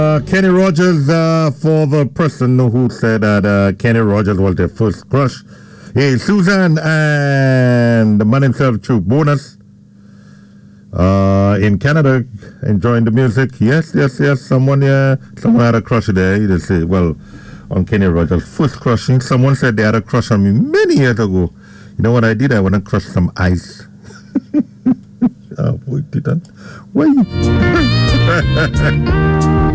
Kenny Rogers, for the person who said that Kenny Rogers was their first crush. Hey, Susan and the man himself, True Bonus. In Canada, enjoying the music. Yes. Someone had a crush there. They say, well, on Kenny Rogers, first crushing. Someone said they had a crush on me many years ago. You know what I did? I went and crushed some ice. Oh, boy, did that. Why?